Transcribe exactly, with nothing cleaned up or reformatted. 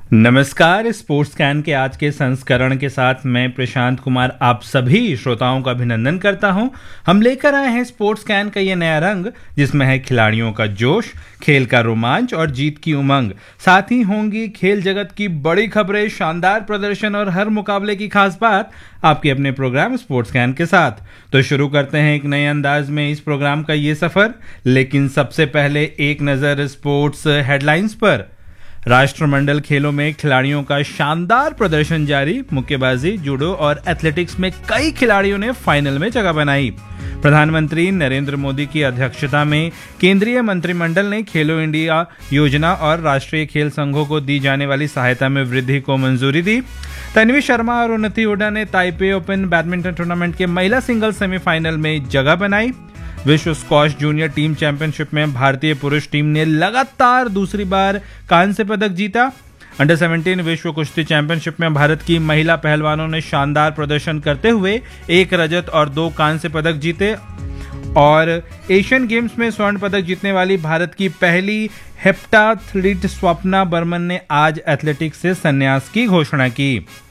नमस्कार। Sports can के आज के संस्करण के साथ मैं प्रशांत कुमार आप सभी श्रोताओं का अभिनंदन करता हूं। हम लेकर आए हैं स्पोर्ट्स कैन का ये नया रंग, जिसमें है खिलाड़ियों का जोश, खेल का रोमांच और जीत की उमंग। साथ ही होंगी खेल जगत की बड़ी खबरें, शानदार प्रदर्शन और हर मुकाबले की खास बात आपके अपने प्रोग्राम स्पोर्ट्स कैन के साथ। तो शुरू करते हैं एक नए अंदाज में इस प्रोग्राम का ये सफर, लेकिन सबसे पहले एक नजर स्पोर्ट्स हेडलाइंस पर। राष्ट्रमंडल खेलों में खिलाड़ियों का शानदार प्रदर्शन जारी। मुक्केबाजी, जूडो और एथलेटिक्स में कई खिलाड़ियों ने फाइनल में जगह बनाई। प्रधानमंत्री नरेंद्र मोदी की अध्यक्षता में केंद्रीय मंत्रिमंडल ने खेलो इंडिया योजना और राष्ट्रीय खेल संघों को दी जाने वाली सहायता में वृद्धि को मंजूरी दी। तन्वी शर्मा और उन्नति हुडा ने ताइपे ओपन बैडमिंटन टूर्नामेंट के महिला सिंगल सेमीफाइनल में जगह बनाई। विश्व स्क्वॉश जूनियर टीम चैंपियनशिप में भारतीय पुरुष टीम ने लगातार दूसरी बार कांस्य पदक जीता। अंडर सत्रह विश्व कुश्ती चैंपियनशिप में भारत की महिला पहलवानों ने शानदार प्रदर्शन करते हुए एक रजत और दो कांस्य पदक जीते। और एशियन गेम्स में स्वर्ण पदक जीतने वाली भारत की पहली हेप्टाथलीट स्वप्ना बर्मन ने आज एथलेटिक्स से संन्यास की घोषणा की।